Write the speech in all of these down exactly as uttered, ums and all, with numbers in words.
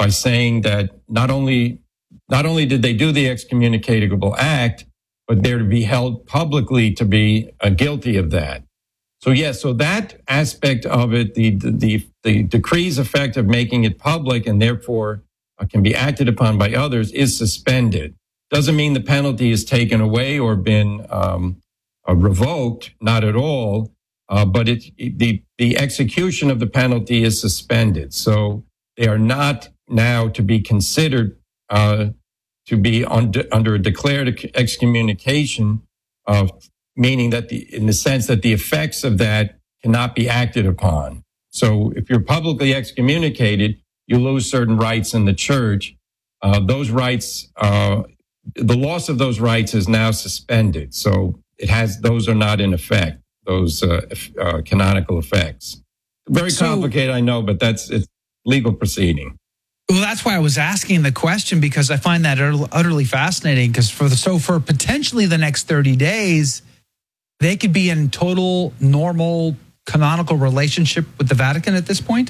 by saying that not only not only did they do the excommunicatable act, but they're to be held publicly to be uh, guilty of that. So yes, yeah, so that aspect of it, the, the the decree's effect of making it public and therefore uh, can be acted upon by others is suspended. Doesn't mean the penalty is taken away or been um, uh, revoked, not at all. Uh, but it, it, the the execution of the penalty is suspended. So they are not now to be considered uh, to be on, under a declared excommunication of. Meaning that the, in the sense that the effects of that cannot be acted upon. So if you're publicly excommunicated, you lose certain rights in the church. Uh, those rights, uh, the loss of those rights is now suspended. So it has, those are not in effect, those uh, uh, canonical effects. Very so, complicated, I know, but that's it's legal proceeding. Well, that's why I was asking the question, because I find that utterly fascinating. Because for the, so for potentially the next thirty days, they could be in total normal canonical relationship with the Vatican at this point?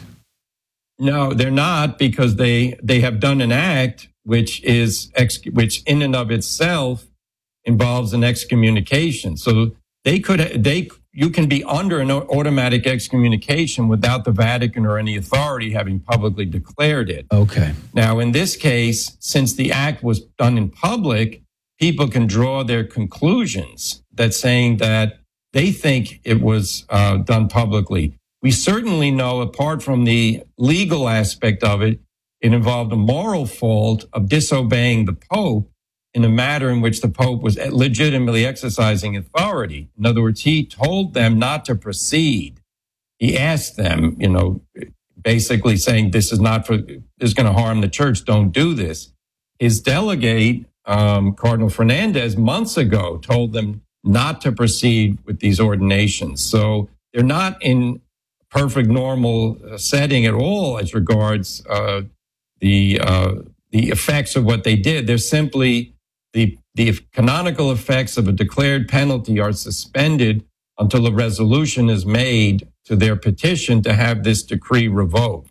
No, they're not, because they they have done an act which is ex, which in and of itself involves an excommunication. So they could they you can be under an automatic excommunication without the Vatican or any authority having publicly declared it. Okay. Now, in this case, since the act was done in public, people can draw their conclusions that saying that they think it was uh, done publicly. We certainly know, apart from the legal aspect of it, it involved a moral fault of disobeying the Pope in a matter in which the Pope was legitimately exercising authority. In other words, he told them not to proceed. He asked them, you know, basically saying, this is not for, this is going to harm the church, don't do this. His delegate, um, Cardinal Fernandez, months ago told them not to proceed with these ordinations. So they're not in perfect normal setting at all as regards uh, the uh, the effects of what they did. They're simply the the canonical effects of a declared penalty are suspended until a resolution is made to their petition to have this decree revoked.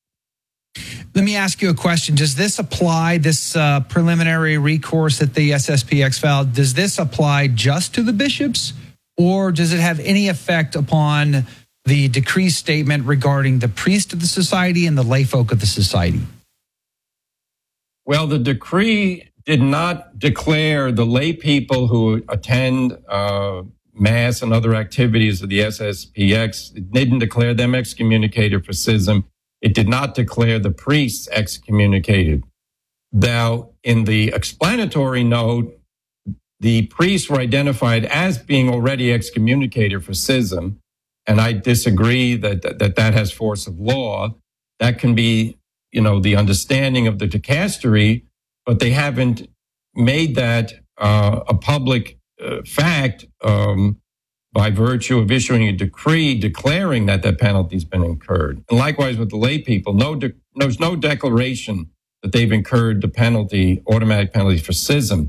Let me ask you a question. Does this apply, this uh, preliminary recourse that the S S P X filed, does this apply just to the bishops, or does it have any effect upon the decree statement regarding the priest of the society and the layfolk of the society? Well, the decree did not declare the lay people who attend uh, Mass and other activities of the S S P X. It didn't declare them excommunicated for schism. It did not declare the priests excommunicated. Now, in the explanatory note, the priests were identified as being already excommunicated for schism, and I disagree that that, that has force of law. That can be, you know, the understanding of the dicastery, but they haven't made that uh, a public uh, fact um, by virtue of issuing a decree declaring that that penalty's been incurred. And likewise with the lay people, no de- there's no declaration that they've incurred the penalty, automatic penalty for schism.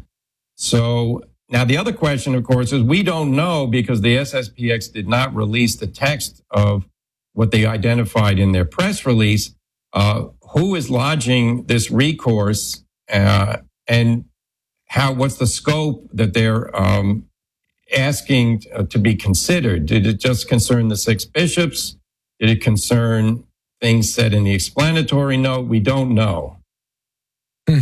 So now the other question, of course, is we don't know, because the S S P X did not release the text of what they identified in their press release, uh, who is lodging this recourse uh, and how, what's the scope that they're um, asking uh, to be considered. Did it just concern the six bishops? Did it concern things said in the explanatory note? We don't know. Hmm.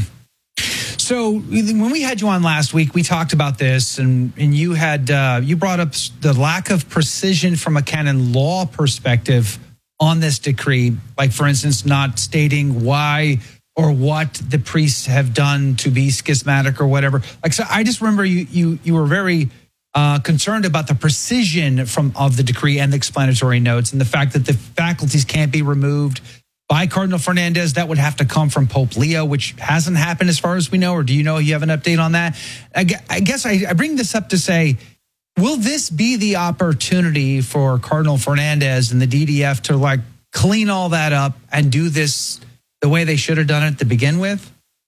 So when we had you on last week, we talked about this, and, and you had uh, you brought up the lack of precision from a canon law perspective on this decree. Like, for instance, not stating why or what the priests have done to be schismatic or whatever. Like, so I just remember you you you were very Uh, concerned about the precision from of the decree and the explanatory notes, and the fact that the faculties can't be removed by Cardinal Fernandez. That would have to come from Pope Leo, which hasn't happened as far as we know. Or do you know, you have an update on that? I, I guess I, I bring this up to say, will this be the opportunity for Cardinal Fernandez and the D D F to like clean all that up and do this the way they should have done it to begin with?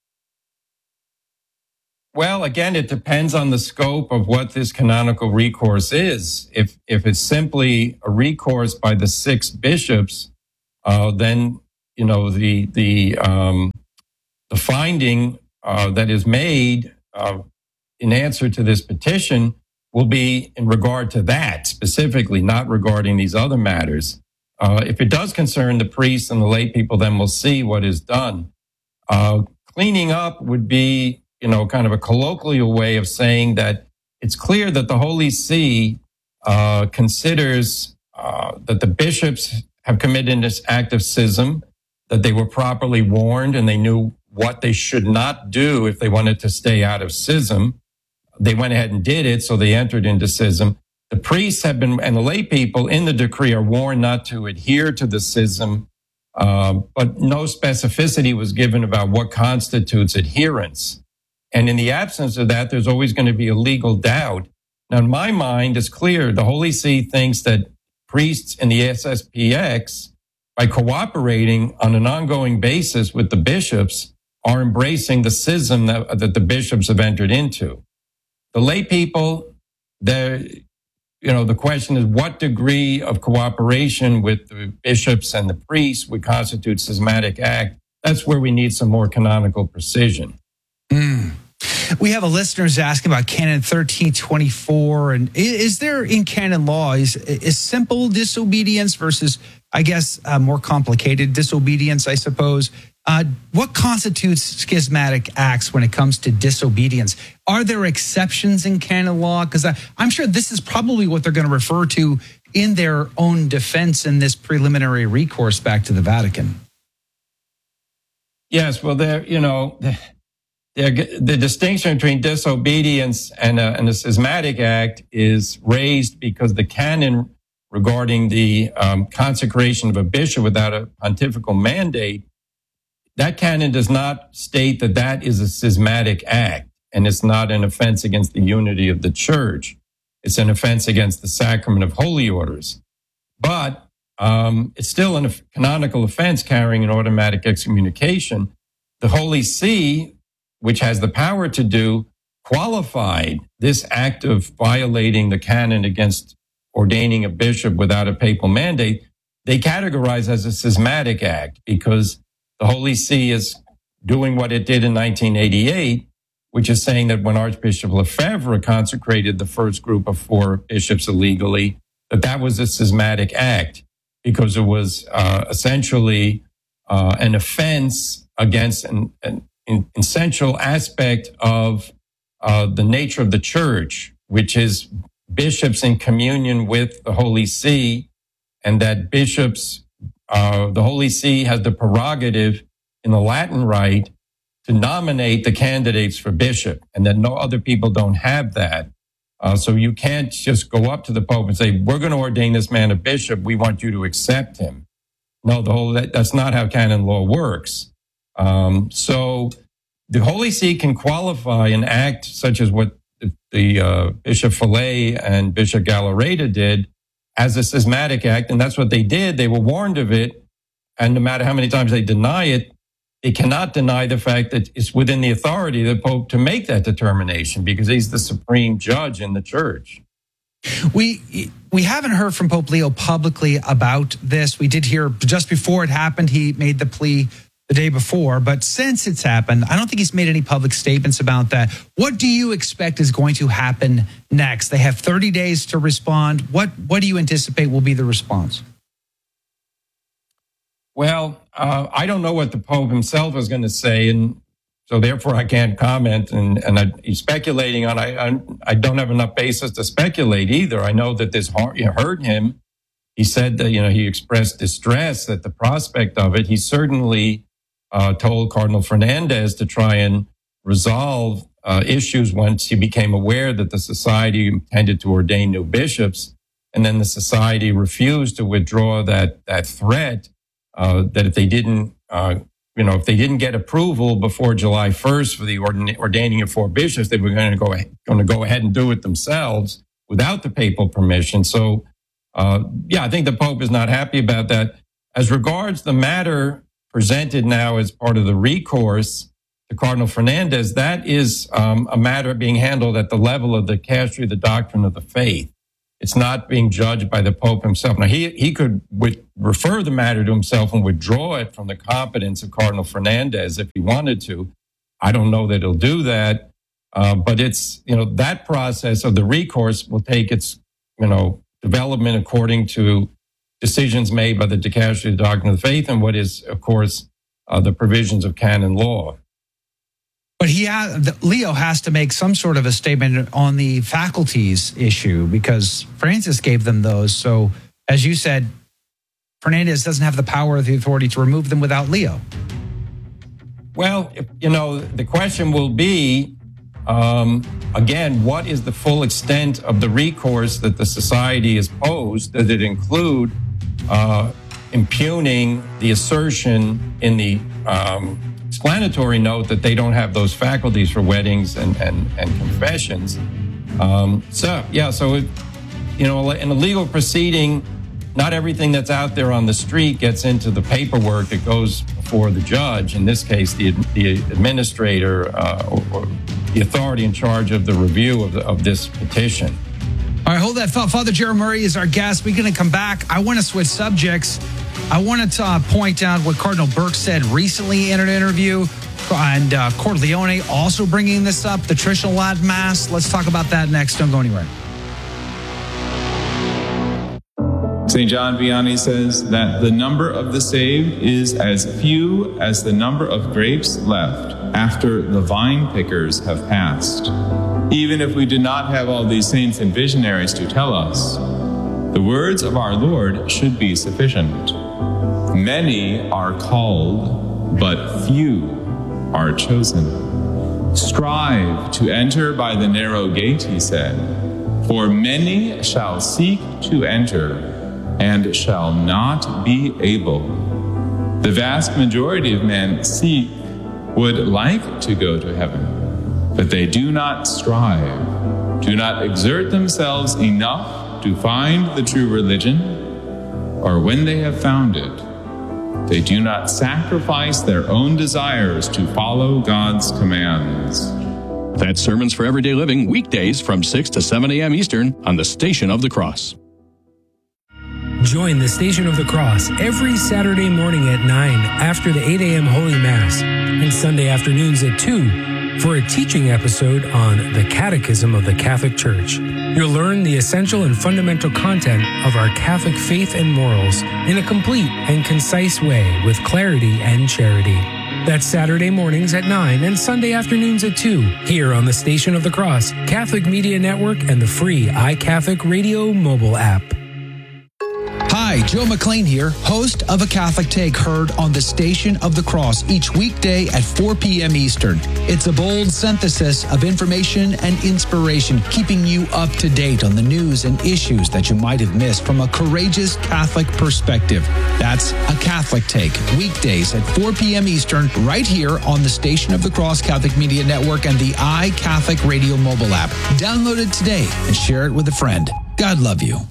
Well, again, it depends on the scope of what this canonical recourse is. If if it's simply a recourse by the six bishops, uh, then you know, the the um, the finding uh, that is made uh, in answer to this petition will be in regard to that specifically, not regarding these other matters. Uh, if it does concern the priests and the lay people, then we'll see what is done. Uh, cleaning up would be, you know, kind of a colloquial way of saying that it's clear that the Holy See uh, considers uh, that the bishops have committed this act of schism, that they were properly warned and they knew what they should not do if they wanted to stay out of schism. They went ahead and did it, so they entered into schism. The priests have been, and the lay people in the decree are warned not to adhere to the schism, uh, but no specificity was given about what constitutes adherence. And in the absence of that, there's always going to be a legal doubt. Now, in my mind, it's clear the Holy See thinks that priests in the S S P X, by cooperating on an ongoing basis with the bishops, are embracing the schism that, that the bishops have entered into. The lay people, they're, you know, the question is what degree of cooperation with the bishops and the priests would constitute schismatic act. That's where we need some more canonical precision. Mm. We have a listeners asking about Canon thirteen twenty-four. And is there in canon law, is, is simple disobedience versus, I guess, uh, more complicated disobedience, I suppose? Uh, what constitutes schismatic acts when it comes to disobedience? Are there exceptions in canon law? Because I'm sure this is probably what they're going to refer to in their own defense in this preliminary recourse back to the Vatican. Yes, well, there, you know, the, the distinction between disobedience and a, and a schismatic act is raised because the canon regarding the um, consecration of a bishop without a pontifical mandate, that canon does not state that that is a schismatic act, and it's not an offense against the unity of the church. It's an offense against the sacrament of holy orders. But um, it's still a canonical offense carrying an automatic excommunication. The Holy See, which has the power to do, qualified this act of violating the canon against ordaining a bishop without a papal mandate. They categorize as a schismatic act because the Holy See is doing what it did in nineteen eighty-eight, which is saying that when Archbishop Lefebvre consecrated the first group of four bishops illegally, that that was a schismatic act because it was uh, essentially uh, an offense against an, an, an essential aspect of uh, the nature of the church, which is bishops in communion with the Holy See, and that bishops Uh, the Holy See has the prerogative in the Latin Rite to nominate the candidates for bishop, and that no other people don't have that. Uh, so you can't just go up to the Pope and say, we're going to ordain this man a bishop. We want you to accept him. No, the whole, that, that's not how canon law works. Um, so the Holy See can qualify an act such as what the, the uh, Bishop Fillet and Bishop Galarreta did as a schismatic act, and that's what they did. They were warned of it, and no matter how many times they deny it, they cannot deny the fact that it's within the authority of the Pope to make that determination because he's the supreme judge in the church. We we haven't heard from Pope Leo publicly about this. We did hear just before it happened, he made the plea the day before, but since it's happened, I don't think he's made any public statements about that. What do you expect is going to happen next? They have thirty days to respond. What what do you anticipate will be the response? Well, uh, I don't know what the Pope himself is going to say, and so therefore I can't comment. And, and I, he's speculating on. I, I I don't have enough basis to speculate either. I know that this hurt him. He said that you know he expressed distress at the prospect of it. He certainly Uh, told Cardinal Fernandez to try and resolve uh, issues once he became aware that the society intended to ordain new bishops, and then the society refused to withdraw that that threat. Uh, that if they didn't, uh, you know, if they didn't get approval before July first for the ordina- ordaining of four bishops, they were going to go going to go ahead and do it themselves without the papal permission. So, uh, yeah, I think the Pope is not happy about that. As regards the matter presented now as part of the recourse to Cardinal Fernandez, that is um, a matter being handled at the level of the Dicastery of the Doctrine of the Faith. It's not being judged by the Pope himself. Now, he, he could with, refer the matter to himself and withdraw it from the competence of Cardinal Fernandez if he wanted to. I don't know that he'll do that. Uh, but it's, you know, that process of the recourse will take its, you know, development according to decisions made by the Dicastery of the Doctrine of the Faith and what is, of course, uh, the provisions of canon law. But he ha- Leo has to make some sort of a statement on the faculties issue because Francis gave them those. So, as you said, Fernandez doesn't have the power or the authority to remove them without Leo. Well, you know, the question will be, um, again, what is the full extent of the recourse that the society has posed? Does it include uh, impugning the assertion in the um, explanatory note that they don't have those faculties for weddings and, and, and confessions? Um, so, yeah, so, it, you know, in a legal proceeding, not everything that's out there on the street gets into the paperwork that goes before the judge. In this case, the, the administrator uh, or, or the authority in charge of the review of, the, of this petition. All right, hold that thought. Father Gerald Murray is our guest. We're going to come back. I want to switch subjects. I want to uh, point out what Cardinal Burke said recently in an interview, and uh, Cordileone also bringing this up, the traditional Latin Mass. Let's talk about that next. Don't go anywhere. Saint John Vianney says that the number of the saved is as few as the number of grapes left after the vine pickers have passed. Even if we did not have all these saints and visionaries to tell us, the words of our Lord should be sufficient. Many are called, but few are chosen. Strive to enter by the narrow gate, he said, for many shall seek to enter and shall not be able. The vast majority of men seek, would like to go to heaven, but they do not strive, do not exert themselves enough to find the true religion, or when they have found it, they do not sacrifice their own desires to follow God's commands. That's Sermons for Everyday Living, weekdays from six to seven a.m. Eastern on the Station of the Cross. Join the Station of the Cross every Saturday morning at nine after the eight a.m. Holy Mass and Sunday afternoons at two for a teaching episode on the Catechism of the Catholic Church. You'll learn the essential and fundamental content of our Catholic faith and morals in a complete and concise way with clarity and charity. That's Saturday mornings at nine and Sunday afternoons at two here on the Station of the Cross, Catholic Media Network, and the free iCatholic Radio mobile app. Hi, Joe McLean here, host of A Catholic Take, heard on the Station of the Cross each weekday at four p.m. Eastern. It's a bold synthesis of information and inspiration, keeping you up to date on the news and issues that you might have missed from a courageous Catholic perspective. That's A Catholic Take, weekdays at four p.m. Eastern, right here on the Station of the Cross Catholic Media Network and the iCatholic Radio mobile app. Download it today and share it with a friend. God love you.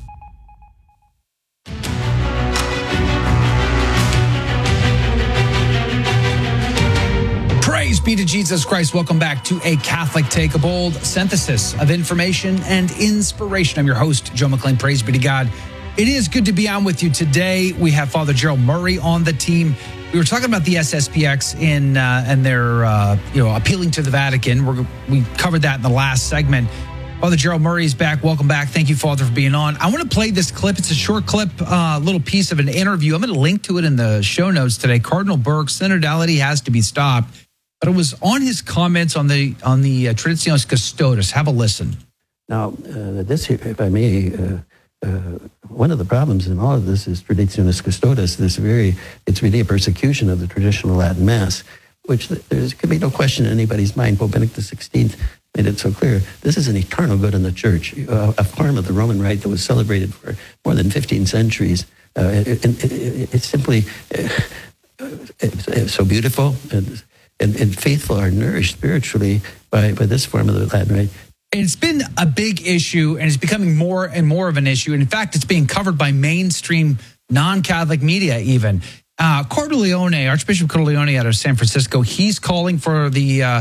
Praise be to Jesus Christ. Welcome back to A Catholic Take, a bold synthesis of information and inspiration. I'm your host, Joe McLean. Praise be to God. It is good to be on with you today. We have Father Gerald Murray on the team. We were talking about the S S P X in uh, and their uh, you know appealing to the Vatican. We're, we covered that in the last segment. Father Gerald Murray is back. Welcome back. Thank you, Father, for being on. I want to play this clip. It's a short clip, uh, little piece of an interview. I'm going to link to it in the show notes today. Cardinal Burke, synodality has to be stopped. But it was on his comments on the on the uh, Traditionis Custodes. Have a listen. Now, uh, this, if I may, uh, uh, one of the problems in all of this is Traditionis Custodes. This very, it's really a persecution of the traditional Latin Mass, which there could be no question in anybody's mind. Pope Benedict the sixteenth made it so clear. This is an eternal good in the Church, uh, a form of the Roman Rite that was celebrated for more than fifteen centuries. Uh, it, it, it, it's simply uh, it's so beautiful. And, And, and faithful are nourished spiritually by, by this form of the Latin Rite. It's been a big issue, and it's becoming more and more of an issue. And in fact, it's being covered by mainstream non-Catholic media even. Uh, Cordileone, Archbishop Cordileone out of San Francisco, he's calling for the uh,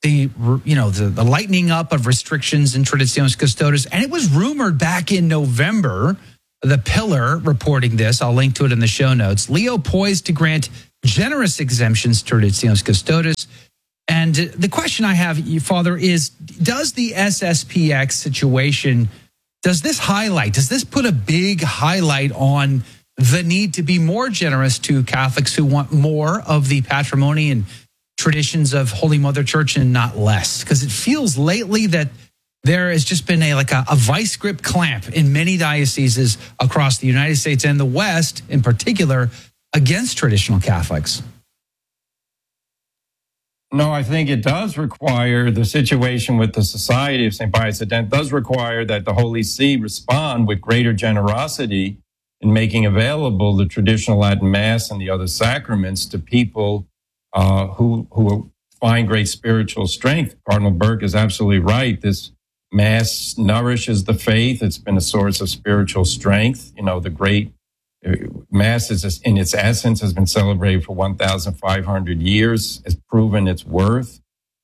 the you know the, the lightening up of restrictions in Traditionis Custodes, and it was rumored back in November. The Pillar reporting this. I'll link to it in the show notes. Leo poised to grant generous exemptions to Traditionis Custodes. And the question I have, Father, is does the S S P X situation, does this highlight, does this put a big highlight on the need to be more generous to Catholics who want more of the patrimony and traditions of Holy Mother Church and not less? Because it feels lately that there has just been a like a, a vice grip clamp in many dioceses across the United States and the West in particular against traditional Catholics. No, I think it does require the situation with the Society of Saint Pius X does require that the Holy See respond with greater generosity in making available the traditional Latin Mass and the other sacraments to people uh, who who find great spiritual strength. Cardinal Burke is absolutely right. This Mass nourishes the faith. It's been a source of spiritual strength. You know, the great Mass is in its essence has been celebrated for one thousand five hundred years, has proven its worth.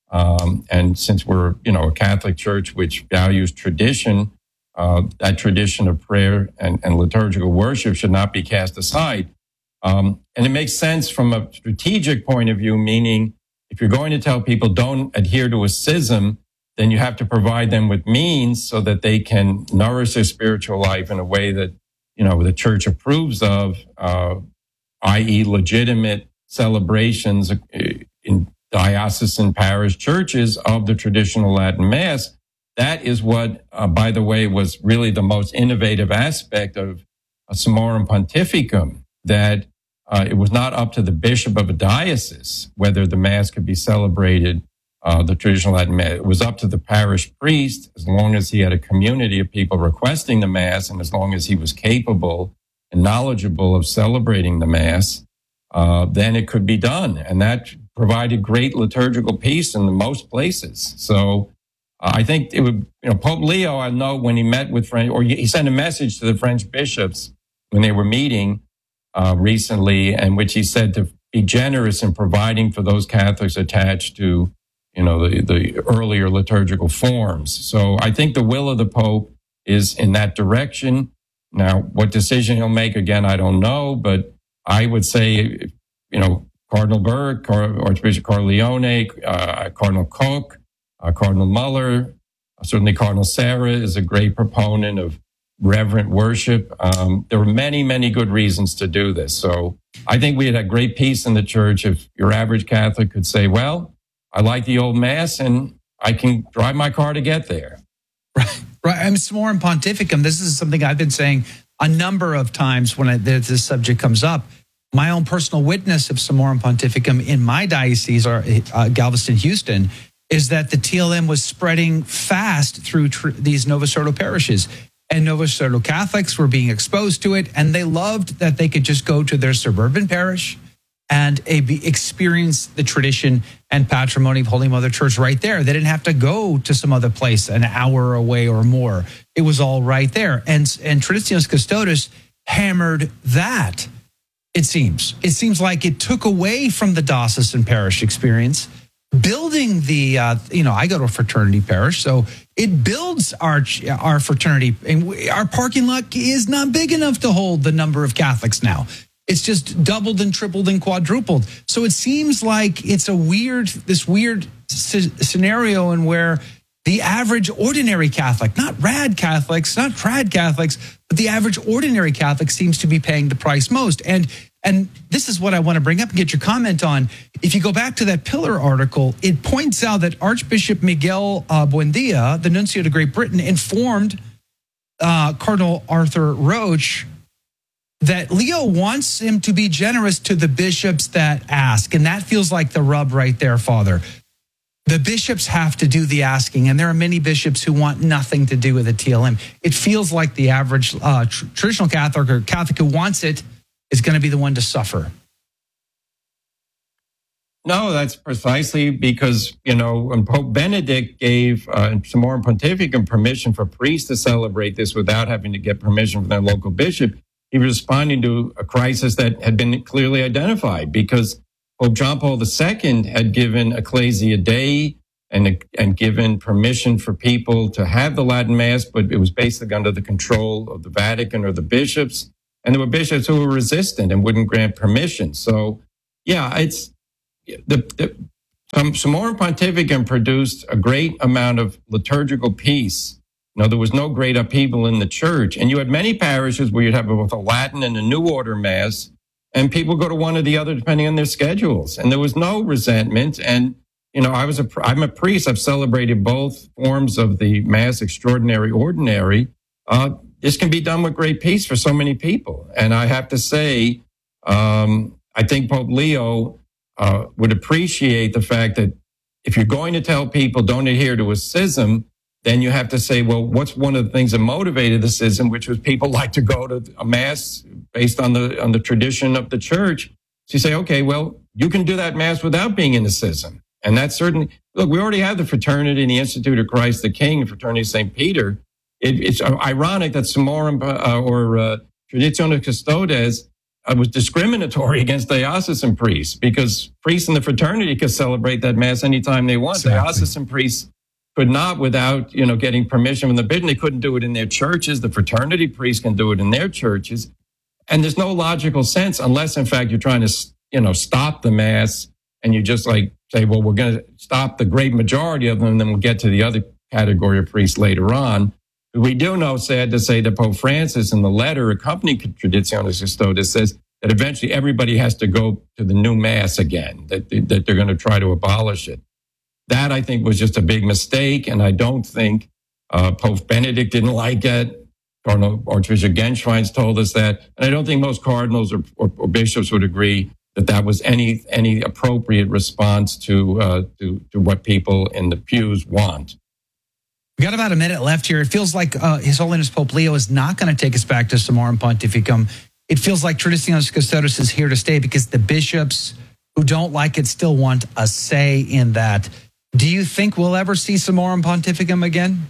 Um, and since we're, you know, a Catholic Church which values tradition, uh, that tradition of prayer and, and liturgical worship should not be cast aside. Um, and it makes sense from a strategic point of view, meaning if you're going to tell people don't adhere to a schism, then you have to provide them with means so that they can nourish their spiritual life in a way that, you know, the Church approves of, uh, that is legitimate celebrations in diocesan parish churches of the traditional Latin Mass. That is what, uh, by the way, was really the most innovative aspect of a Summorum Pontificum, that uh, it was not up to the bishop of a diocese whether the Mass could be celebrated Uh, the traditional Latin Mass. It was up to the parish priest, as long as he had a community of people requesting the Mass and as long as he was capable and knowledgeable of celebrating the Mass, uh, then it could be done. And that provided great liturgical peace in most places. So uh, I think it would, you know, Pope Leo, I know when he met with French, or he sent a message to the French bishops when they were meeting uh, recently, in which he said to be generous in providing for those Catholics attached to you know, the, the earlier liturgical forms. So I think the will of the Pope is in that direction. Now, what decision he'll make, again, I don't know, but I would say, you know, Cardinal Burke, Archbishop Corleone, uh, Cardinal Koch, uh, Cardinal Muller, certainly Cardinal Sarah is a great proponent of reverent worship. Um, there were many, many good reasons to do this. So I think we had a great peace in the Church if your average Catholic could say, well, I like the old Mass, and I can drive my car to get there. Right, right. I'm Summorum Pontificum. This is something I've been saying a number of times when I, this subject comes up. My own personal witness of Summorum Pontificum in my diocese, or uh, Galveston, Houston, is that the T L M was spreading fast through tr- these Novus Ordo parishes. And Novus Ordo Catholics were being exposed to it, and they loved that they could just go to their suburban parish and a, experience the tradition and patrimony of Holy Mother Church right there. They didn't have to go to some other place an hour away or more. It was all right there. And, and Traditionis Custodes hammered that, it seems. It seems like it took away from the diocesan parish experience, building the, uh, you know, I go to a fraternity parish, so it builds our our fraternity. And we, our parking lot is not big enough to hold the number of Catholics now. It's just doubled and tripled and quadrupled. So it seems like it's a weird, this weird c- scenario in where the average ordinary Catholic, not rad Catholics, not trad Catholics, but the average ordinary Catholic seems to be paying the price most. And and this is what I want to bring up and get your comment on. If you go back to that Pillar article, it points out that Archbishop Miguel uh, Buendia, the nuncio to Great Britain, informed uh, Cardinal Arthur Roche that Leo wants him to be generous to the bishops that ask. And that feels like the rub right there, Father. The bishops have to do the asking, and there are many bishops who want nothing to do with the T L M. It feels like the average uh, tr- traditional Catholic or Catholic who wants it is going to be the one to suffer. No, that's precisely because, you know, when Pope Benedict gave uh, Summorum Pontificum permission for priests to celebrate this without having to get permission from their local bishop, he was responding to a crisis that had been clearly identified because Pope John Paul the Second had given Ecclesia Dei and, and given permission for people to have the Latin Mass, but it was basically under the control of the Vatican or the bishops. And there were bishops who were resistant and wouldn't grant permission. So, yeah, it's the, the um, Summorum Pontificum produced a great amount of liturgical peace. You know, there was no great upheaval in the church. And you had many parishes where you'd have both a Latin and a New Order Mass, and people go to one or the other depending on their schedules. And there was no resentment. And, you know, I was a, I'm a priest. I've celebrated both forms of the Mass, extraordinary, ordinary. Uh, this can be done with great peace for so many people. And I have to say, um, I think Pope Leo uh, would appreciate the fact that if you're going to tell people don't adhere to a schism, then you have to say, well, what's one of the things that motivated the schism, which was people like to go to a Mass based on the on the tradition of the church. So you say, okay, well, you can do that Mass without being in a schism. And that's certainly, look, we already have the Fraternity and the Institute of Christ the King, the Fraternity of Saint Peter. It, it's ironic that Summorum uh, or uh, Traditionis Custodes uh, was discriminatory against diocesan priests, because priests in the fraternity could celebrate that Mass anytime they want. Exactly. Diocesan priests could not without, you know, getting permission from the bishop. They couldn't do it in their churches. The fraternity priests can do it in their churches. And there's no logical sense unless, in fact, you're trying to, you know, stop the Mass and you just like say, well, we're going to stop the great majority of them, and then we'll get to the other category of priests later on. But we do know, sad to say, that Pope Francis in the letter accompanying Traditionis Custodes says that eventually everybody has to go to the new Mass again, that, that they're going to try to abolish it. That, I think, was just a big mistake, and I don't think uh, Pope Benedict didn't like it. Cardinal Archbishop Genschweins told us that, and I don't think most cardinals or, or, or bishops would agree that that was any any appropriate response to uh, to to what people in the pews want. We got about a minute left here. It feels like uh, His Holiness Pope Leo is not going to take us back to Summorum Pontificum. It feels like Traditionis Custodes is here to stay, because the bishops who don't like it still want a say in that. Do you think we'll ever see Summorum Pontificum again?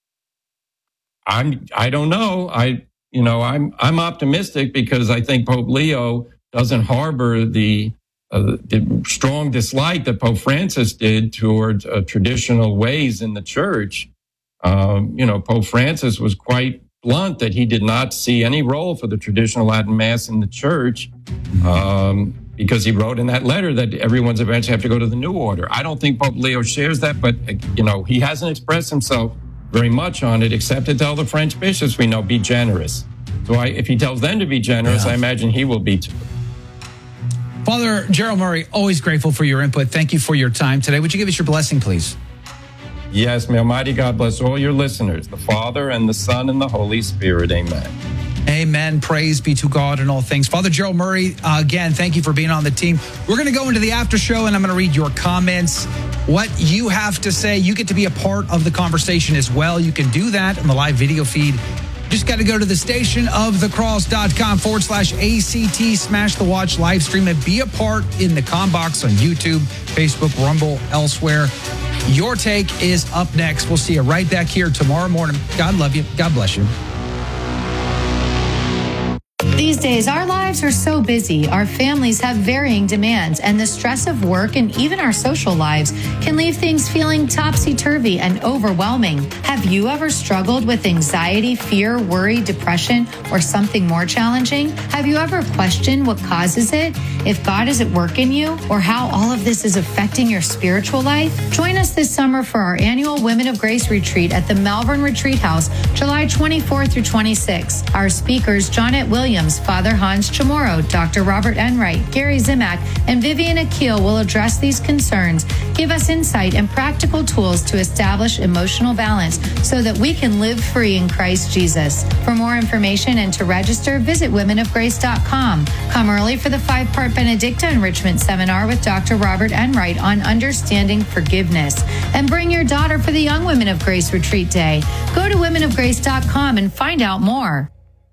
I'm. I don't know. I. You know. I'm. I'm optimistic, because I think Pope Leo doesn't harbor the, uh, the strong dislike that Pope Francis did towards uh, traditional ways in the church. Um, you know, Pope Francis was quite blunt that he did not see any role for the traditional Latin Mass in the church. Um, because he wrote in that letter that everyone's eventually have to go to the New Order. I don't think Pope Leo shares that, but, you know, he hasn't expressed himself very much on it, except to tell the French bishops, we know, be generous. So I, if he tells them to be generous, yeah. I imagine he will be too. Father Gerald Murray, always grateful for your input. Thank you for your time today. Would you give us your blessing, please? Yes, may Almighty God bless all your listeners, the Father and the Son and the Holy Spirit. Amen. Amen. Praise be to God in all things. Father Gerald Murray, uh, again, thank you for being on the team. We're going to go into the after show, and I'm going to read your comments. What you have to say, you get to be a part of the conversation as well. You can do that on the live video feed. Just got to go to the stationofthecross.com forward slash ACT, smash the watch live stream, and be a part in the com box on YouTube, Facebook, Rumble, elsewhere. Your take is up next. We'll see you right back here tomorrow morning. God love you. God bless you. These days, our lives are so busy, our families have varying demands, and the stress of work and even our social lives can leave things feeling topsy-turvy and overwhelming. Have you ever struggled with anxiety, fear, worry, depression, or something more challenging? Have you ever questioned what causes it, if God is at work in you, or how all of this is affecting your spiritual life? Join us this summer for our annual Women of Grace Retreat at the Malvern Retreat House, July twenty-fourth through twenty-sixth. Our speakers, Jonette Williams, Father Hans Chamorro, Doctor Robert Enright, Gary Zimak, and Vivian Akil will address these concerns, give us insight and practical tools to establish emotional balance so that we can live free in Christ Jesus. For more information and to register, visit women of grace dot com. Come early for the five-part Benedicta Enrichment Seminar with Doctor Robert Enright on understanding forgiveness. And bring your daughter for the Young Women of Grace Retreat Day. Go to women of grace dot com and find out more.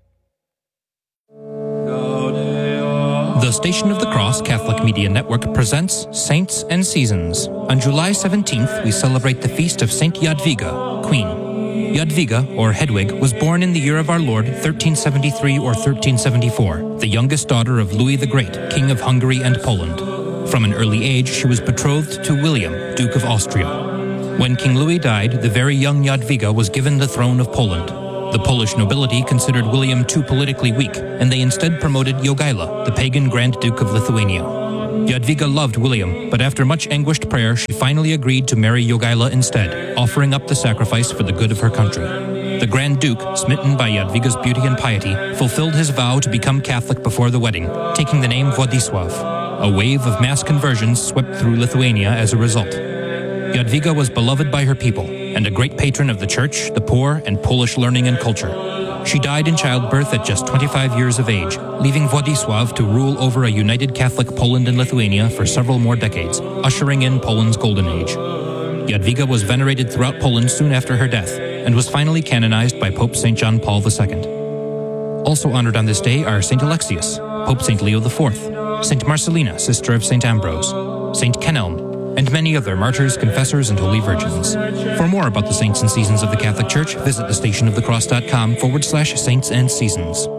The Station of the Cross Catholic Media Network presents Saints and Seasons. On July seventeenth, we celebrate the feast of Saint Jadwiga, Queen. Jadwiga, or Hedwig, was born in the year of our Lord, thirteen seventy-three or thirteen seventy-four, the youngest daughter of Louis the Great, King of Hungary and Poland. From an early age, she was betrothed to William, Duke of Austria. When King Louis died, the very young Jadwiga was given the throne of Poland. The Polish nobility considered William too politically weak, and they instead promoted Jogaila, the pagan Grand Duke of Lithuania. Jadwiga loved William, but after much anguished prayer, she finally agreed to marry Jogaila instead, offering up the sacrifice for the good of her country. The Grand Duke, smitten by Jadwiga's beauty and piety, fulfilled his vow to become Catholic before the wedding, taking the name Władysław. A wave of mass conversions swept through Lithuania as a result. Jadwiga was beloved by her people, and a great patron of the church, the poor, and Polish learning and culture. She died in childbirth at just twenty-five years of age, leaving Władysław to rule over a united Catholic Poland and Lithuania for several more decades, ushering in Poland's golden age. Jadwiga was venerated throughout Poland soon after her death, and was finally canonized by Pope Saint John Paul the Second. Also honored on this day are Saint Alexius, Pope Saint Leo the Fourth, Saint Marcellina, sister of Saint Ambrose, Saint Kenelm, and many other martyrs, confessors, and holy virgins. For more about the saints and seasons of the Catholic Church, visit thestationofthecross.com forward slash saints and seasons.